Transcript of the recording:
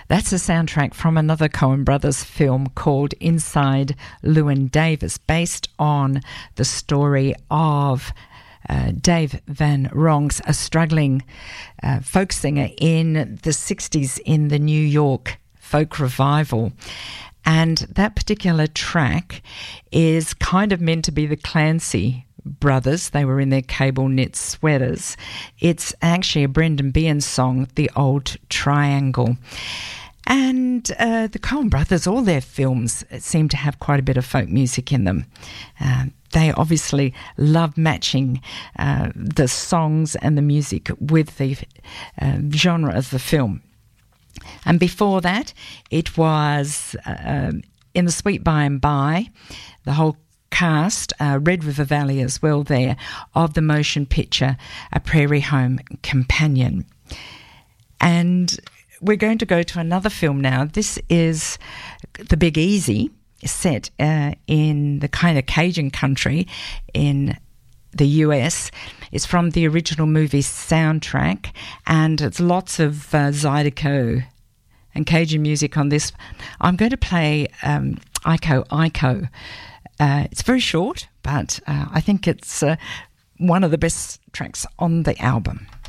That's a soundtrack from another Coen Brothers film called Inside Llewyn Davis, based on the story of Dave Van Ronks, a struggling folk singer in the 60s in the New York folk revival. And that particular track is kind of meant to be the Clancy brothers. They were in their cable knit sweaters. It's actually a Brendan Behan song, The Old Triangle. And the Coen brothers, all their films seem to have quite a bit of folk music in them. They obviously love matching the songs and the music with the genre of the film. And before that, it was In the Sweet By and By, the whole cast, Red River Valley as well there, of the motion picture A Prairie Home Companion. And we're going to go to another film now. This is The Big Easy, set in the kind of Cajun country in the US. It's from the original movie soundtrack, and it's lots of Zydeco and Cajun music on this. I'm going to play Iko Iko. It's very short, but I think it's one of the best tracks on the album.